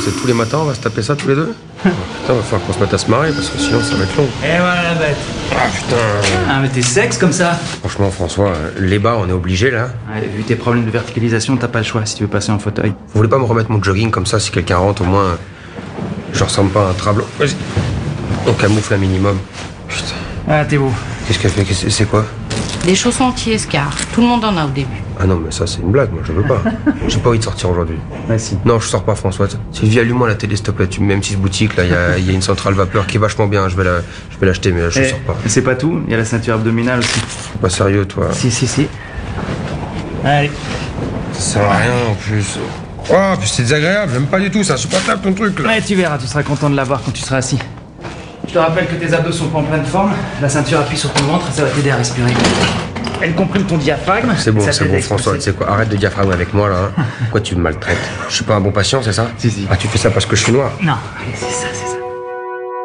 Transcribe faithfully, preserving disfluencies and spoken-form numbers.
c'est tous les matins, on va se taper ça tous les deux? Putain, va falloir qu'on se mette à se marrer parce que sinon ça va être long. Et voilà la bête. Ah putain. Ah mais t'es sexe comme ça. Franchement François, les bas on est obligé là. Ouais, vu tes problèmes de verticalisation, t'as pas le choix si tu veux passer en fauteuil. Vous voulez pas me remettre mon jogging comme ça si quelqu'un rentre au moins je ressemble pas à un trablon. Vas-y. On camoufle un minimum. Putain. Ah t'es beau. Qu'est-ce qu'elle fait? C'est quoi? Des chaussons anti-escarres. Tout le monde en a au début. Ah non mais ça c'est une blague, moi je veux pas. J'ai pas envie de sortir aujourd'hui. Ouais si. Non je sors pas François. Sylvie allume-moi la télé s'il te plaît. Tu me mets une petite boutique là, il y a, y a une centrale vapeur qui est vachement bien. Je vais la, je vais l'acheter mais là, je Eh, sors pas. c'est pas tout, il y a la ceinture abdominale aussi. Pas sérieux toi. Si si si. Allez. Ça sert à rien en plus. Oh, puis c'est désagréable, j'aime pas du tout, c'est insupportable ton truc là. Ouais tu verras, tu seras content de l'avoir quand tu seras assis. Je te rappelle que tes abdos sont pas en pleine forme. La ceinture appuie sur ton ventre et ça va t'aider à respirer. Elle comprime ton diaphragme. C'est bon, ça c'est t'aide bon à François, tu expulser. sais quoi, arrête de diaphragme avec moi là. Hein. Pourquoi tu me maltraites? Je suis pas un bon patient, c'est ça? Si, si. Ah tu fais ça parce que je suis noir? Non, allez, c'est ça, c'est ça.